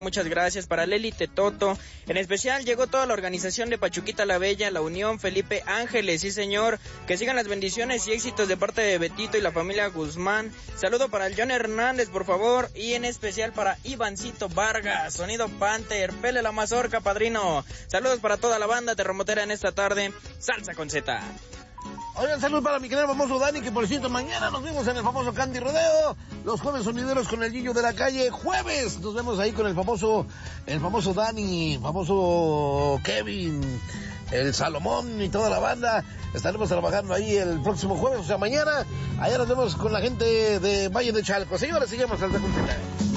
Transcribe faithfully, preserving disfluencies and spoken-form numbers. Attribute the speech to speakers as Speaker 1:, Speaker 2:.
Speaker 1: Muchas gracias. Para Leli Tetoto, en especial llegó toda la organización de Pachuquita la Bella, La Unión, Felipe Ángeles, sí señor, que sigan las bendiciones y éxitos de parte de Betito y la familia Guzmán. Saludo para el John Hernández, por favor, y en especial para Ivancito Vargas, Sonido Panther, Pele la Mazorca, padrino. Saludos para toda la banda terremotera en esta tarde, Salsa con Z.
Speaker 2: Oigan, salud para mi querido famoso Dani, que por cierto mañana nos vemos en el famoso Candy Rodeo. Los jueves sonideros con el Guillo de la Calle. Jueves nos vemos ahí con el famoso, el famoso Dani, famoso Kevin, el Salomón y toda la banda. Estaremos trabajando ahí el próximo jueves, o sea mañana. Allá nos vemos con la gente de Valle de Chalco. Señores, sigamos al Salsa con Z.